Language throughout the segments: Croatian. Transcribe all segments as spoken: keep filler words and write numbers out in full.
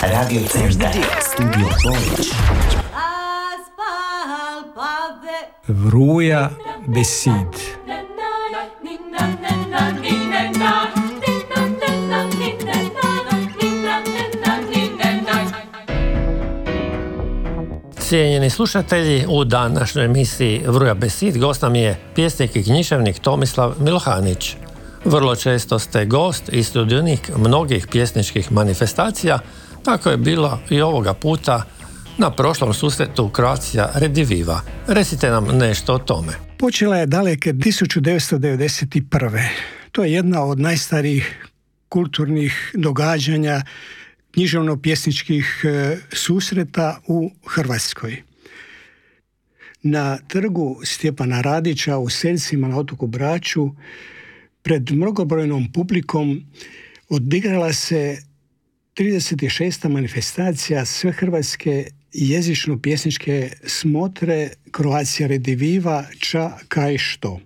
Radio Centar, Studio Polić. Vruja besid. Cijenjeni slušatelji, u današnjoj emisiji Vruja besid gost nam je pjesnik i književnik Tomislav Milohanić. Vrlo često ste gost i sudionik mnogih pjesničkih manifestacija, tako je bilo i ovoga puta na prošlom susretu Croatia Rediviva. Recite nam nešto o tome. Počela je daleke tisuću devetsto devedeset prve. To je jedna od najstarijih kulturnih događanja književno-pjesničkih susreta u Hrvatskoj. Na trgu Stjepana Radića u Seljcima na otoku Braču pred mnogobrojnom publikom odigrala se trideset šesta manifestacija svehrvatske jezično-pjesničke smotre Croatia Rediviva Ča kaj što.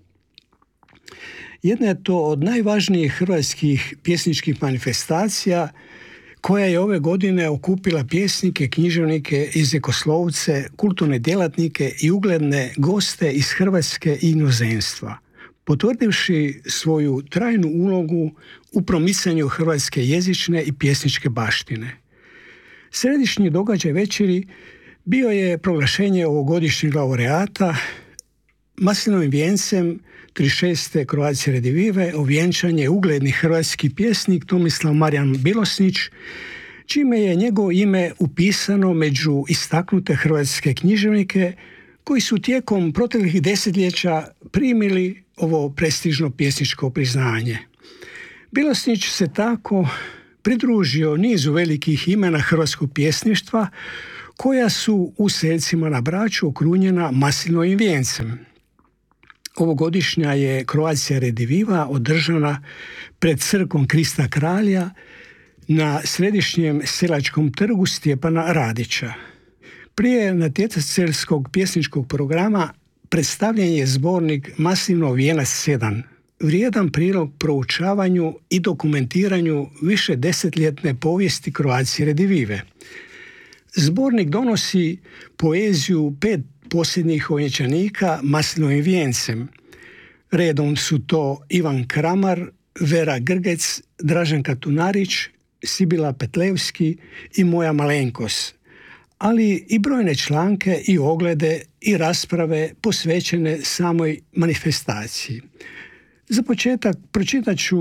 Jedna je to od najvažnijih hrvatskih pjesničkih manifestacija koja je ove godine okupila pjesnike, književnike, jezikoslovce, kulturne djelatnike i ugledne goste iz Hrvatske i inozemstva, potvrdivši svoju trajnu ulogu u promicanju hrvatske jezične i pjesničke baštine. Središnji događaj večeri bio je proglašenje ovogodišnjeg laureata maslinovim vijencem trideset šeste Croatia Redivive, ovjenčanje ugledni hrvatski pjesnik Tomislav Marijan Bilosnić, čime je njegovo ime upisano među istaknute hrvatske književnike koji su tijekom proteklih desetljeća primili ovo prestižno pjesničko priznanje. Bilosnić se tako pridružio nizu velikih imena hrvatskog pjesništva koja su u Seljcima na Braču okrunjena maslinovim vijencem. Ovogodišnja je Croatia Rediviva održana pred crkvom Krista Kralja na središnjem selačkom trgu Stjepana Radića. Prije natjecateljskog pjesničkog programa predstavljen je zbornik Maslinov vijenac sedam, vrijedan prilog proučavanju i dokumentiranju više desetljetne povijesti Croatia Redivive. Zbornik donosi poeziju pet posljednjih ovjenčanika maslinovim vijencem. Redom su to Ivan Kramar, Vera Grgec, Draženka Tunarić, Sibila Petlevski i moja malenkost, ali i brojne članke i oglede i rasprave posvećene samoj manifestaciji. Za početak pročitat ću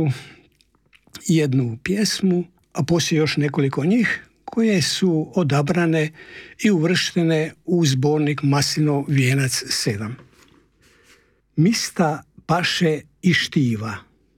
jednu pjesmu, a poslije još nekoliko njih, koje su odabrane i uvrštene u zbornik Maslinov vijenac sedam. Mista paše i štiva.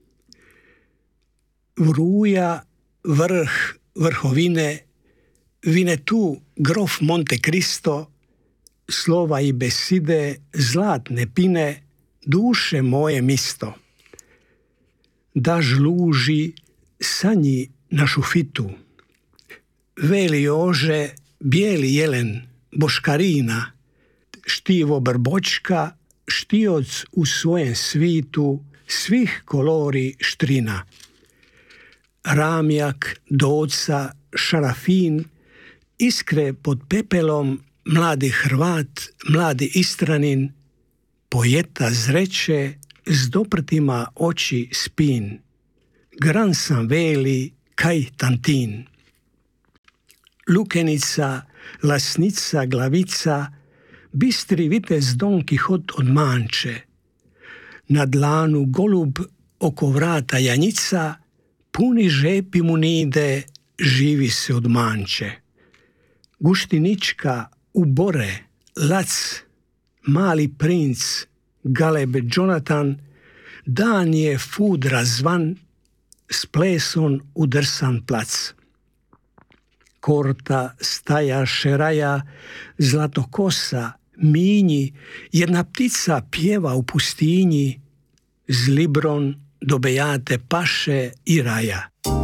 Vruja, vrh, vrhovine, vine tu grof Monte Cristo, slova i beside, zlatne pine, duše moje misto. Da žluži, sanji našu fitu, veli jože, bijeli jelen, boškarina, štivo brbočka, štioc u svojem svitu, svih kolori štrina. Ramjak, doca, šarafin, iskre pod pepelom, mladi Hrvat, mladi Istranin, pojeta zreće, s doprtima oči spin. Gran sam veli, kaj tantin. Lukenica, lasnica, glavica, bistri vitez Don Kihot od Manče. Na dlanu golub, oko vrata janjica, puni žepi mu nide, živi se od manče. Guštinička, u bore, lac, mali princ, Galeb Jonathan, dan je fudra zvan, s pleson udrsan plac. Korta, staja, šeraja, zlatokosa, minji, jedna ptica pjeva u pustinji, z libron do bejate paše i raja.